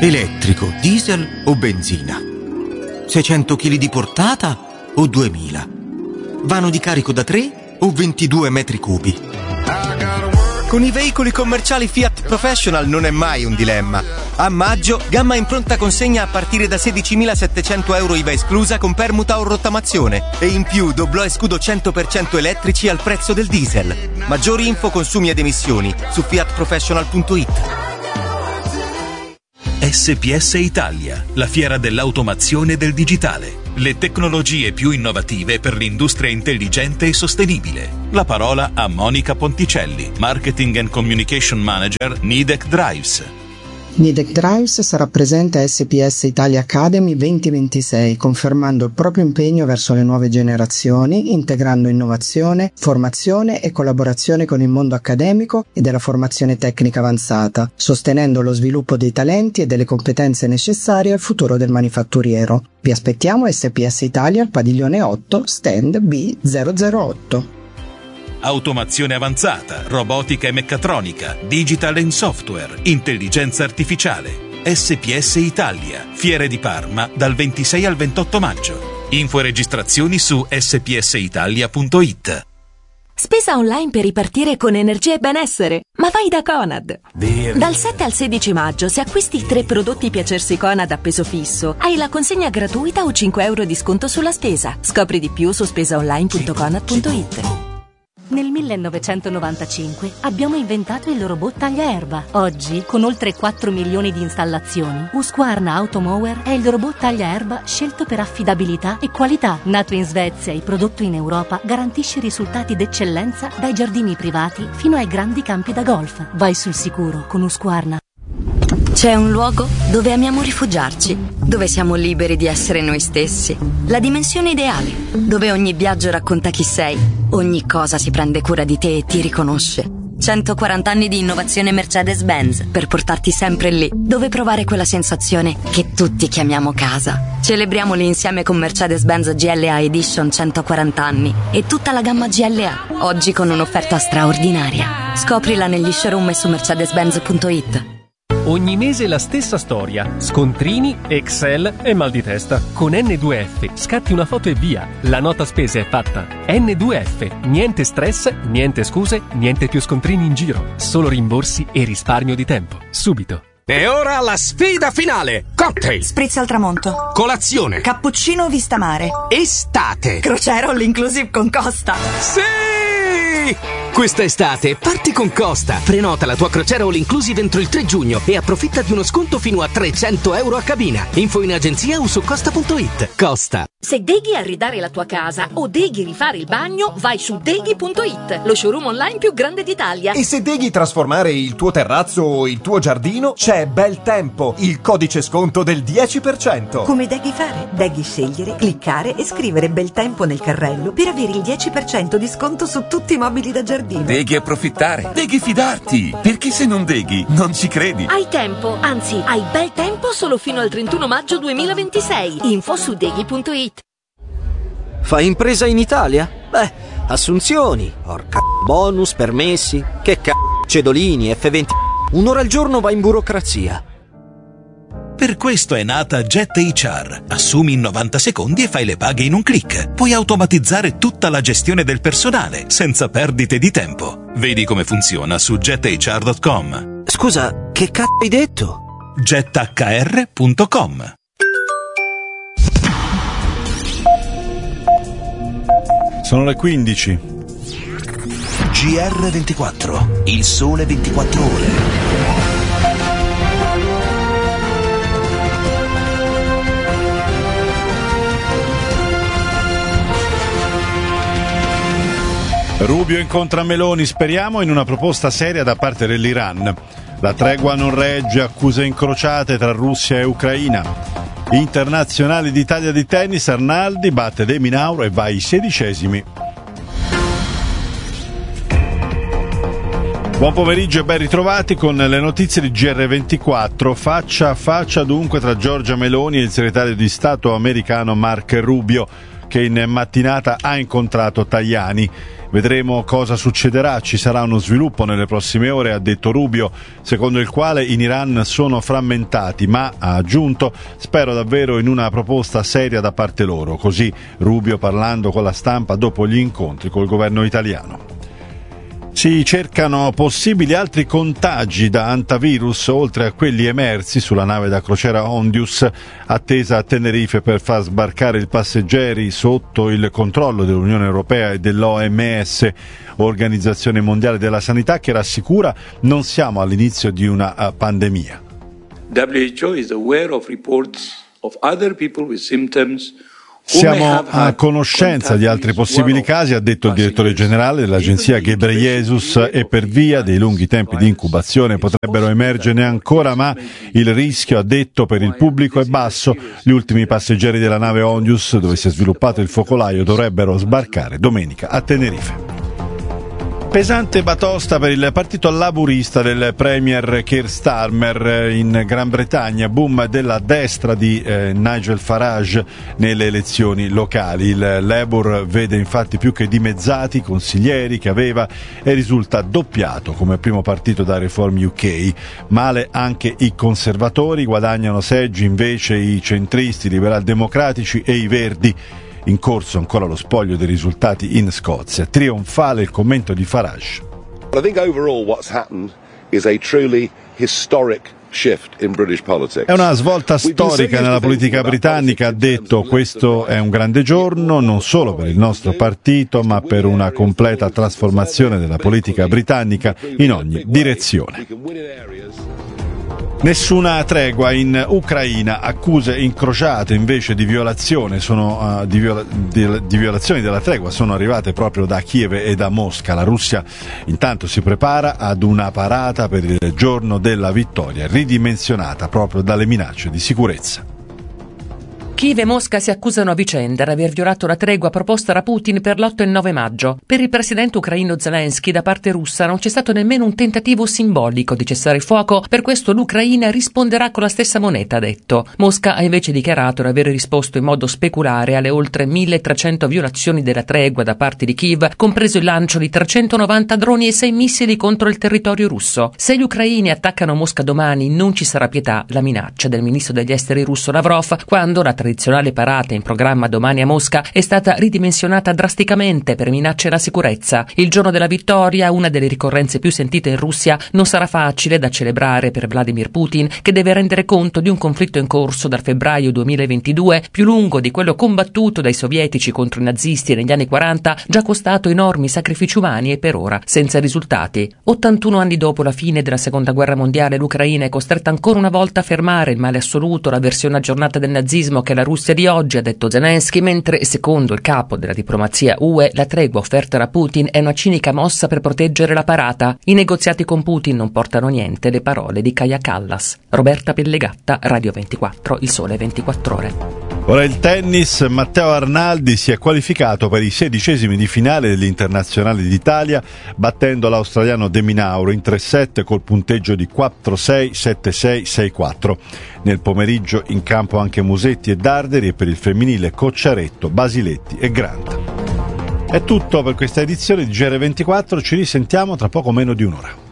Elettrico, diesel o benzina? 600 kg di portata o 2000? Vano di carico da 3 o 22 metri cubi? Con i veicoli commerciali Fiat Professional non è mai un dilemma. A maggio, gamma in pronta consegna a partire da 16.700 euro IVA esclusa con permuta o rottamazione. E in più doblò e scudo 100% elettrici al prezzo del diesel. Maggiori info, consumi ed emissioni su fiatprofessional.it. SPS Italia, la fiera dell'automazione e del digitale. Le tecnologie più innovative per l'industria intelligente e sostenibile. La parola a Monica Ponticelli, Marketing and Communication Manager, Nidec Drives. Nidec Drives sarà presente a SPS Italia Academy 2026, confermando il proprio impegno verso le nuove generazioni, integrando innovazione, formazione e collaborazione con il mondo accademico e della formazione tecnica avanzata, sostenendo lo sviluppo dei talenti e delle competenze necessarie al futuro del manifatturiero. Vi aspettiamo a SPS Italia al padiglione 8, stand B008. Automazione avanzata, robotica e meccatronica, digital and software, intelligenza artificiale. SPS Italia, Fiere di Parma dal 26 al 28 maggio. Info e registrazioni su spsitalia.it. Spesa online per ripartire con energia e benessere, ma vai da Conad. Dal 7 al 16 maggio, se acquisti 3 prodotti Piacersi Conad a peso fisso, hai la consegna gratuita o 5 euro di sconto sulla spesa. Scopri di più su spesaonline.conad.it. Nel 1995 abbiamo inventato il robot tagliaerba. Oggi, con oltre 4 milioni di installazioni, Husqvarna Automower è il robot tagliaerba scelto per affidabilità e qualità. Nato in Svezia e prodotto in Europa, garantisce risultati d'eccellenza dai giardini privati fino ai grandi campi da golf. Vai sul sicuro con Husqvarna. C'è un luogo dove amiamo rifugiarci, dove siamo liberi di essere noi stessi. La dimensione ideale, dove ogni viaggio racconta chi sei, ogni cosa si prende cura di te e ti riconosce. 140 anni di innovazione Mercedes-Benz per portarti sempre lì, dove provare quella sensazione che tutti chiamiamo casa. Celebriamoli insieme con Mercedes-Benz GLA Edition 140 anni e tutta la gamma GLA, oggi con un'offerta straordinaria. Scoprila negli showroom e su mercedes-benz.it. Ogni mese la stessa storia, scontrini, Excel e mal di testa. Con N2F scatti una foto e via, la nota spese è fatta. N2F, niente stress, niente scuse, niente più scontrini in giro, solo rimborsi e risparmio di tempo, subito. E ora la sfida finale! Cocktail! Spritz al tramonto. Colazione! Cappuccino vista mare. Estate! Crociera all inclusive con Costa. Sì! Questa estate parti con Costa. Prenota la tua crociera all inclusive entro il 3 giugno e approfitta di uno sconto fino a 300 euro a cabina. Info in agenzia o su costa.it. Costa. Se deghi arredare la tua casa o deghi rifare il bagno, vai su deghi.it, lo showroom online più grande d'Italia. E se deghi trasformare il tuo terrazzo o il tuo giardino, c'è Bel Tempo, il codice sconto del 10%. Come deghi fare? Deghi scegliere, cliccare e scrivere Bel Tempo nel carrello per avere il 10% di sconto su tutti i mobili da giardino. Deghi approfittare, deghi fidarti, perché se non deghi non ci credi. Hai tempo, anzi hai bel tempo solo fino al 31 maggio 2026. Info su deghi.it. Fai impresa in Italia? Beh, assunzioni, porca bonus, permessi, che cedolini, F20. Un'ora al giorno va in burocrazia. Per questo è nata Jet HR. Assumi in 90 secondi e fai le paghe in un click. Puoi automatizzare tutta la gestione del personale, senza perdite di tempo. Vedi come funziona su jethr.com. Scusa, che hai detto? jethr.com. Sono le 15. GR24, il sole 24 ore. Rubio incontra Meloni, speriamo, in una proposta seria da parte dell'Iran. La tregua non regge, accuse incrociate tra Russia e Ucraina. Internazionali d'Italia di tennis, Arnaldi batte De Minauro e va ai 16esimi. Buon pomeriggio e ben ritrovati con le notizie di GR24. Faccia a faccia dunque tra Giorgia Meloni e il segretario di Stato americano Marco Rubio, che in mattinata ha incontrato Tajani. Vedremo cosa succederà, ci sarà uno sviluppo nelle prossime ore, ha detto Rubio, secondo il quale in Iran sono frammentati, ma, ha aggiunto, spero davvero in una proposta seria da parte loro, così Rubio parlando con la stampa dopo gli incontri col governo italiano. Si cercano possibili altri contagi da antivirus oltre a quelli emersi sulla nave da crociera Ondius attesa a Tenerife per far sbarcare i passeggeri sotto il controllo dell'Unione Europea e dell'OMS, Organizzazione Mondiale della Sanità, che rassicura non siamo all'inizio di una pandemia. WHO is aware of reports of other people with symptoms. Siamo a conoscenza di altri possibili casi, ha detto il direttore generale dell'agenzia Ghebreyesus, e per via dei lunghi tempi di incubazione potrebbero emergerne ancora, ma il rischio, ha detto, per il pubblico è basso. Gli ultimi passeggeri della nave Ondius, dove si è sviluppato il focolaio, dovrebbero sbarcare domenica a Tenerife. Pesante batosta per il partito laburista del premier Keir Starmer in Gran Bretagna, boom della destra di Nigel Farage nelle elezioni locali. Il Labour vede infatti più che dimezzati i consiglieri che aveva e risulta doppiato come primo partito da Reform UK. Male anche i conservatori, guadagnano seggi invece i centristi, i liberal-democratici e i verdi. In corso ancora lo spoglio dei risultati in Scozia. Trionfale il commento di Farage. I think overall what's happened is a truly historic shift in British politics. È una svolta storica nella politica britannica, ha detto. Questo è un grande giorno non solo per il nostro partito, ma per una completa trasformazione della politica britannica in ogni direzione. Nessuna tregua in Ucraina, accuse incrociate invece di violazione di violazioni della tregua sono arrivate proprio da Kiev e da Mosca. La Russia intanto si prepara ad una parata per il giorno della vittoria, ridimensionata proprio dalle minacce di sicurezza. Kiev e Mosca si accusano a vicenda di aver violato la tregua proposta da Putin per l'8 e il 9 maggio. Per il presidente ucraino Zelensky, da parte russa non c'è stato nemmeno un tentativo simbolico di cessare il fuoco, per questo l'Ucraina risponderà con la stessa moneta, ha detto. Mosca ha invece dichiarato di aver risposto in modo speculare alle oltre 1.300 violazioni della tregua da parte di Kiev, compreso il lancio di 390 droni e 6 missili contro il territorio russo. Se gli ucraini attaccano Mosca domani non ci sarà pietà, la minaccia del ministro degli esteri russo Lavrov, quando la tradizionale parata in programma domani a Mosca è stata ridimensionata drasticamente per minacce alla sicurezza. Il giorno della vittoria, una delle ricorrenze più sentite in Russia, non sarà facile da celebrare per Vladimir Putin, che deve rendere conto di un conflitto in corso dal febbraio 2022, più lungo di quello combattuto dai sovietici contro i nazisti negli anni 40, già costato enormi sacrifici umani e per ora senza risultati. 81 anni dopo la fine della Seconda Guerra Mondiale, l'Ucraina è costretta ancora una volta a fermare il male assoluto, la versione aggiornata del nazismo che è la Russia di oggi, ha detto Zelensky, mentre secondo il capo della diplomazia UE la tregua offerta da Putin è una cinica mossa per proteggere la parata. I negoziati con Putin non portano niente, le parole di Kaja Kallas. Roberta Pellegatta, Radio 24, Il Sole 24 Ore. Ora il tennis, Matteo Arnaldi si è qualificato per i 16esimi di finale dell'Internazionale d'Italia battendo l'australiano De Minauro in 3-7 col punteggio di 4-6, 7-6, 6-4. Nel pomeriggio in campo anche Musetti e Darderi e per il femminile Cocciaretto, Basiletti e Grant. È tutto per questa edizione di GR24, ci risentiamo tra poco meno di un'ora.